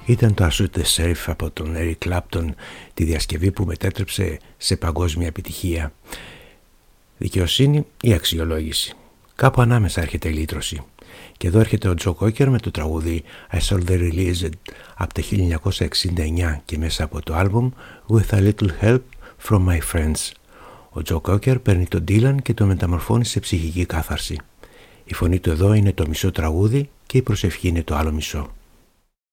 Ήταν το As the Sheriff από τον Eric Clapton, τη διασκευή που μετέτρεψε σε παγκόσμια επιτυχία. Δικαιοσύνη ή αξιολόγηση? Κάπου ανάμεσα έρχεται η λύτρωση. Και εδώ έρχεται ο Τζο Κόκερ με το τραγούδι I Saw The Released από το 1969 και μέσα από το άλμπουμ With a Little Help From My Friends. Ο Τζο Κόκερ παίρνει τον Dylan και τον μεταμορφώνει σε ψυχική κάθαρση. Η φωνή του εδώ είναι το μισό τραγούδι και η προσευχή είναι το άλλο μισό.